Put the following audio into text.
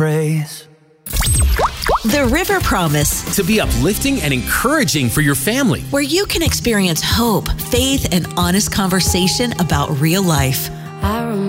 Praise. The River Promise, To be uplifting and encouraging for your family. where you can experience hope, faith, and honest conversation about real life. I remember